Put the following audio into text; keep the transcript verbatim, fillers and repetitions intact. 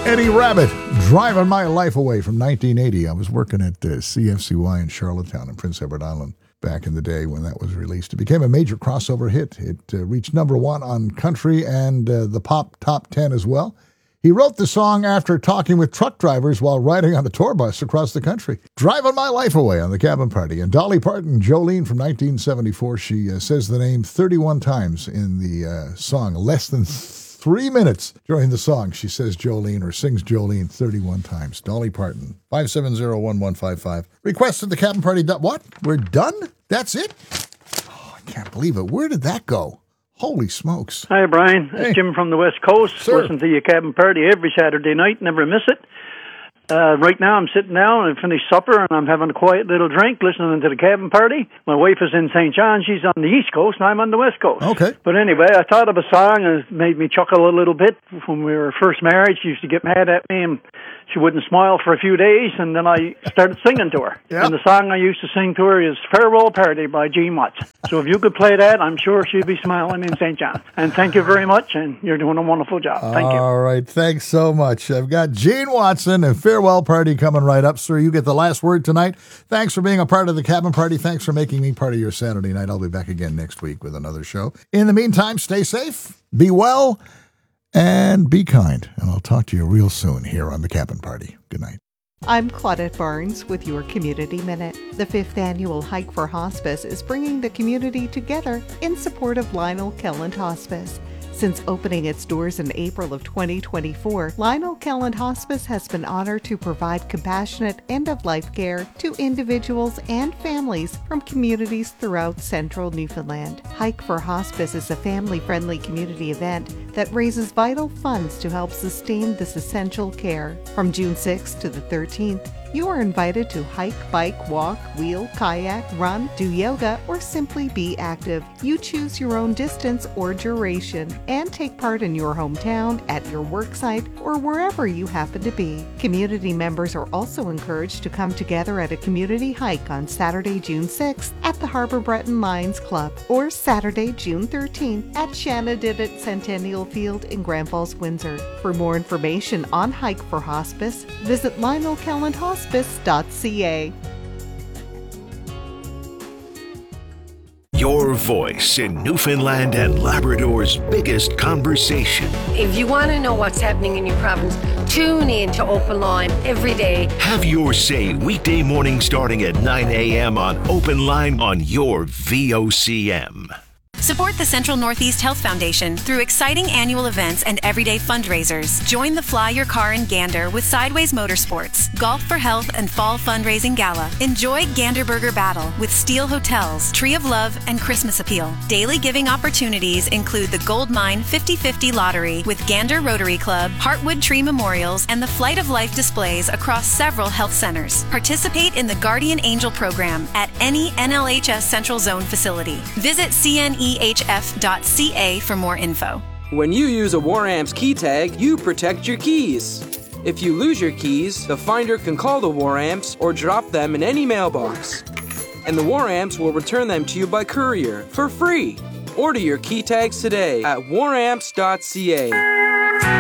Eddie Rabbitt, Driving My Life Away from nineteen eighty. I was working at uh, C F C Y in Charlottetown in Prince Edward Island back in the day when that was released. It became a major crossover hit. It uh, reached number one on country and uh, the pop top ten as well. He wrote the song after talking with truck drivers while riding on the tour bus across the country. Driving My Life Away on the Cabin Party. And Dolly Parton, Jolene from nineteen seventy-four, she uh, says the name thirty-one times in the uh, song. Less than three minutes during the song, she says Jolene or sings Jolene thirty-one times. Dolly Parton, five seven zero, one one five five. Request at the Cabin Party. What? We're done? That's it? Oh, I can't believe it. Where did that go? Holy smokes. Hi, Brian. Hey. It's Jim from the West Coast. Sir. Listen to your Cabin Party every Saturday night. Never miss it. Uh, right now I'm sitting down and finished supper and I'm having a quiet little drink listening to the Cabin Party. My wife is in Saint John. She's on the East Coast and I'm on the West Coast. Okay. But anyway, I thought of a song and it made me chuckle a little bit. When we were first married, she used to get mad at me and she wouldn't smile for a few days, and then I started singing to her. Yep. And the song I used to sing to her is Farewell Party by Gene Watts. So if you could play that, I'm sure she'd be smiling in Saint John. And thank you very much, and you're doing a wonderful job. Thank you. All right, thanks so much. I've got Gene Watson and Farewell Party coming right up, sir. You get the last word tonight. Thanks for being a part of the Cabin Party. Thanks for making me part of your Saturday night. I'll be back again next week with another show. In the meantime, stay safe, be well, and be kind. And I'll talk to you real soon here on the Cabin Party. Good night. I'm Claudette Barnes with your Community Minute. The fifth annual Hike for Hospice is bringing the community together in support of Lionel Kelland Hospice. Since opening its doors in April of twenty twenty-four, Lionel Kelland Hospice has been honored to provide compassionate end-of-life care to individuals and families from communities throughout central Newfoundland. Hike for Hospice is a family-friendly community event that raises vital funds to help sustain this essential care. From June sixth to the thirteenth, you are invited to hike, bike, walk, wheel, kayak, run, do yoga, or simply be active. You choose your own distance or duration and take part in your hometown, at your worksite, or wherever you happen to be. Community members are also encouraged to come together at a community hike on Saturday, June sixth at the Harbor Breton Lions Club or Saturday, June thirteenth at Shanadidit Centennial Field in Grand Falls, Windsor. For more information on Hike for Hospice, visit Lionel Kelland Hospice. hospice dot c a. Your voice in Newfoundland and Labrador's biggest conversation. If you want to know what's happening in your province, tune in to Open Line every day. Have your say weekday morning starting at nine a.m. on Open Line on your V O C M. Support the Central Northeast Health Foundation through exciting annual events and everyday fundraisers. Join the Fly Your Car in Gander with Sideways Motorsports, Golf for Health and Fall Fundraising Gala. Enjoy Ganderburger Battle with Steel Hotels, Tree of Love, and Christmas Appeal. Daily giving opportunities include the Gold Mine fifty fifty Lottery with Gander Rotary Club, Heartwood Tree Memorials, and the Flight of Life displays across several health centers. Participate in the Guardian Angel program at any N L H S Central Zone facility. Visit C N E H F dot C A for more info. When you use a WarAmps key tag, you protect your keys. If you lose your keys, the finder can call the WarAmps or drop them in any mailbox. And the WarAmps will return them to you by courier for free. Order your key tags today at war amps dot c a.